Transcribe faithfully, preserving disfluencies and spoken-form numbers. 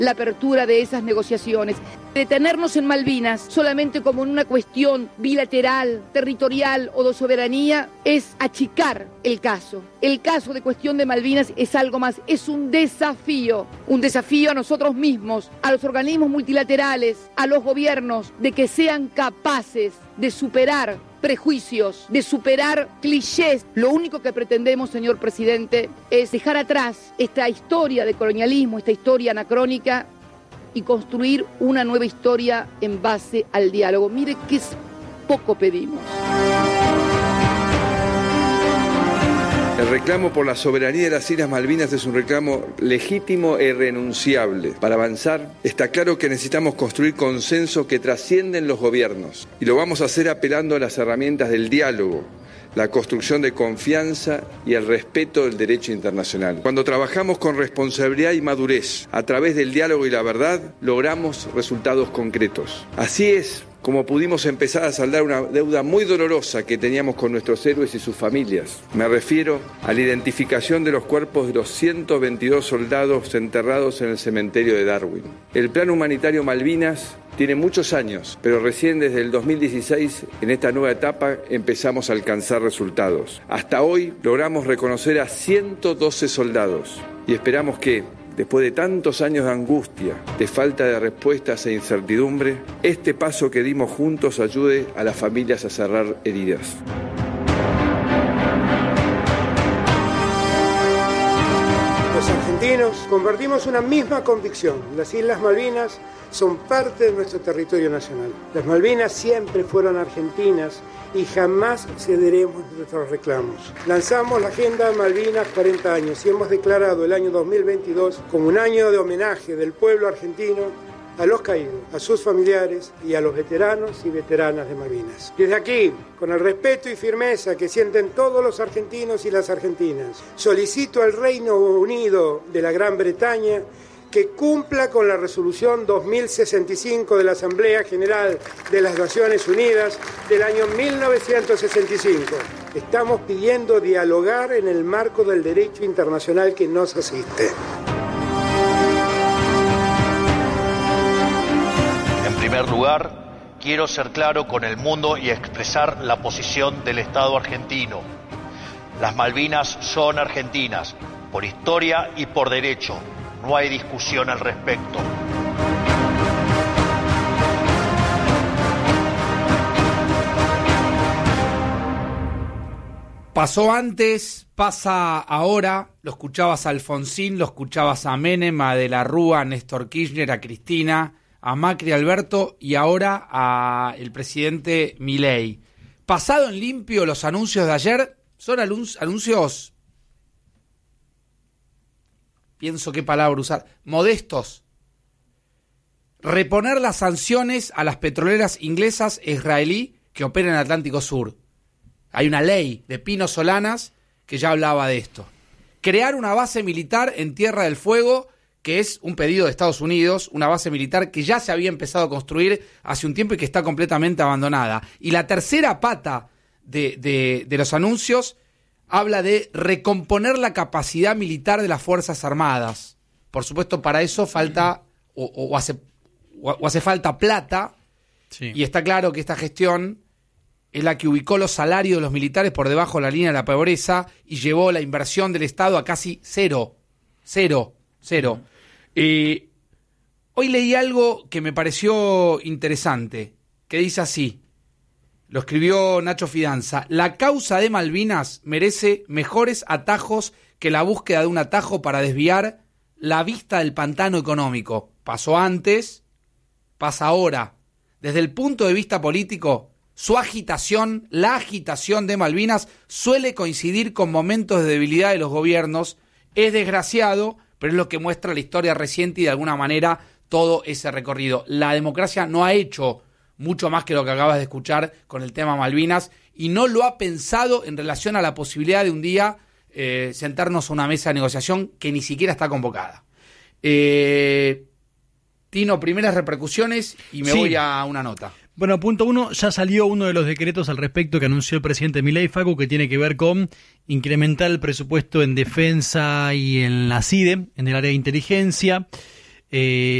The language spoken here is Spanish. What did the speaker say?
la apertura de esas negociaciones. Detenernos en Malvinas solamente como en una cuestión bilateral, territorial o de soberanía es achicar el caso. El caso de cuestión de Malvinas es algo más, es un desafío, un desafío a nosotros mismos, a los organismos multilaterales, a los gobiernos, de que sean capaces de superar prejuicios, de superar clichés. Lo único que pretendemos, señor presidente, es dejar atrás esta historia de colonialismo, esta historia anacrónica, y construir una nueva historia en base al diálogo. Mire qué poco pedimos. El reclamo por la soberanía de las Islas Malvinas es un reclamo legítimo e irrenunciable. Para avanzar, está claro que necesitamos construir consensos que trascienden los gobiernos. Y lo vamos a hacer apelando a las herramientas del diálogo, la construcción de confianza y el respeto del derecho internacional. Cuando trabajamos con responsabilidad y madurez, a través del diálogo y la verdad, logramos resultados concretos. Así es como pudimos empezar a saldar una deuda muy dolorosa que teníamos con nuestros héroes y sus familias. Me refiero a la identificación de los cuerpos de los ciento veintidós soldados enterrados en el cementerio de Darwin. El Plan Humanitario Malvinas tiene muchos años, pero recién desde el dos mil dieciséis, en esta nueva etapa, empezamos a alcanzar resultados. Hasta hoy logramos reconocer a ciento doce soldados y esperamos que, después de tantos años de angustia, de falta de respuestas e incertidumbre, este paso que dimos juntos ayude a las familias a cerrar heridas. Los argentinos compartimos una misma convicción. Las Islas Malvinas son parte de nuestro territorio nacional. Las Malvinas siempre fueron argentinas y jamás cederemos nuestros reclamos. Lanzamos la Agenda Malvinas cuarenta años y hemos declarado el año dos mil veintidós como un año de homenaje del pueblo argentino a los caídos, a sus familiares y a los veteranos y veteranas de Malvinas. Desde aquí, con el respeto y firmeza que sienten todos los argentinos y las argentinas, solicito al Reino Unido de la Gran Bretaña que cumpla con la resolución dos mil sesenta y cinco de la Asamblea General de las Naciones Unidas del año mil novecientos sesenta y cinco. Estamos pidiendo dialogar en el marco del derecho internacional que nos asiste. En primer lugar, quiero ser claro con el mundo y expresar la posición del Estado argentino. Las Malvinas son argentinas, por historia y por derecho. No hay discusión al respecto. Pasó antes, pasa ahora. Lo escuchabas a Alfonsín, lo escuchabas a Menem, a De la Rúa, a Néstor Kirchner, a Cristina, a Macri, a Alberto y ahora a el presidente Milei. Pasado en limpio los anuncios de ayer, son anuncios... pienso qué palabra usar, modestos. Reponer las sanciones a las petroleras inglesas e israelí que operan en el Atlántico Sur. Hay una ley de Pino Solanas que ya hablaba de esto. Crear una base militar en Tierra del Fuego, que es un pedido de Estados Unidos, una base militar que ya se había empezado a construir hace un tiempo y que está completamente abandonada. Y la tercera pata de, de, de los anuncios habla de recomponer la capacidad militar de las Fuerzas Armadas. Por supuesto, para eso falta o, o, hace, o, o hace falta plata, sí. Y está claro que esta gestión es la que ubicó los salarios de los militares por debajo de la línea de la pobreza y llevó la inversión del Estado a casi cero. Cero. Cero. Uh-huh. Eh, hoy leí algo que me pareció interesante, que dice así. Lo escribió Nacho Fidanza. La causa de Malvinas merece mejores atajos que la búsqueda de un atajo para desviar la vista del pantano económico. Pasó antes, pasa ahora. Desde el punto de vista político, su agitación, la agitación de Malvinas, suele coincidir con momentos de debilidad de los gobiernos. Es desgraciado, pero es lo que muestra la historia reciente y de alguna manera todo ese recorrido. La democracia no ha hecho mucho más que lo que acabas de escuchar con el tema Malvinas, y no lo ha pensado en relación a la posibilidad de un día eh, sentarnos a una mesa de negociación que ni siquiera está convocada. Eh, Tino, primeras repercusiones y me sí. voy a una nota. Bueno, punto uno, ya salió uno de los decretos al respecto que anunció el presidente Milei, Facu, que tiene que ver con incrementar el presupuesto en defensa y en la C I D E, en el área de inteligencia. Eh,